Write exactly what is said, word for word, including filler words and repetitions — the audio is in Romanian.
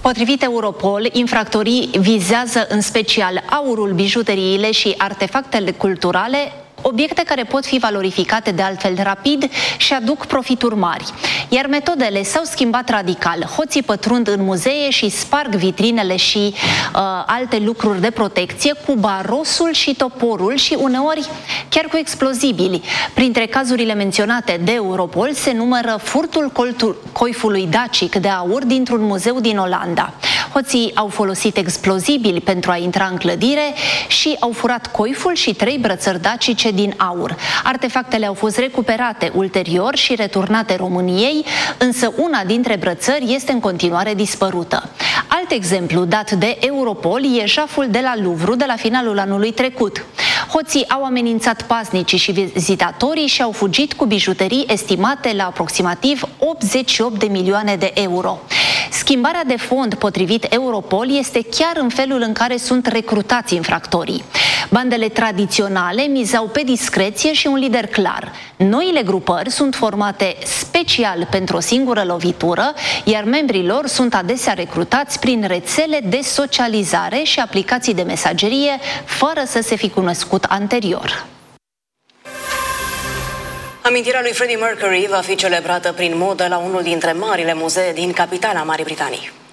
Potrivit Europol, infractorii vizează în special aurul, bijuteriile și artefactele culturale, obiecte care pot fi valorificate de altfel rapid și aduc profituri mari. Iar metodele s-au schimbat radical. Hoții pătrund în muzee și sparg vitrinele și uh, alte lucruri de protecție cu barosul și toporul și uneori chiar cu explozibili. Printre cazurile menționate de Europol se numără furtul coifului dacic de aur dintr-un muzeu din Olanda. Hoții au folosit explozibili pentru a intra în clădire și au furat coiful și trei brățări dacice din aur. Artefactele au fost recuperate ulterior și returnate României, însă una dintre brățări este în continuare dispărută. Alt exemplu dat de Europol e jaful de la Louvre de la finalul anului trecut. Hoții au amenințat paznicii și vizitatorii și au fugit cu bijuterii estimate la aproximativ optzeci și opt de milioane de euro. Schimbarea de fond, potrivit Europol, este chiar în felul în care sunt recrutați infractorii. Bandele tradiționale mizau pe discreție și un lider clar. Noile grupări sunt formate special pentru o singură lovitură, iar membrii lor sunt adesea recrutați prin rețele de socializare și aplicații de mesagerie, fără să se fi cunoscut anterior. Amintirea lui Freddie Mercury va fi celebrată prin modă la unul dintre marile muzee din capitala Marii Britanii.